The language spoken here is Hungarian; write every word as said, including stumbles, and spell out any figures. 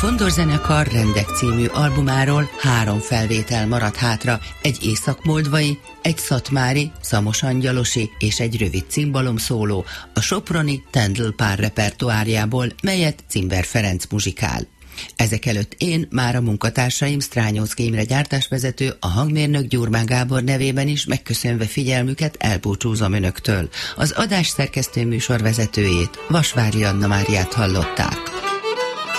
Fondor zenekar Rendek című albumáról három felvétel maradt hátra, egy észak-moldvai, egy szatmári, szamosangyalosi és egy rövid cimbalom szóló a soproni Tendl pár repertoárjából, melyet Cimber Ferenc muzsikál. Ezek előtt én, már a munkatársaim, Strányóczky Imre gyártásvezető, a hangmérnök Gyurmán Gábor nevében is megköszönve figyelmüket elbúcsúzom önöktől. Az adás szerkesztő műsorvezetőjét, Vasvári Anna Máriát hallották.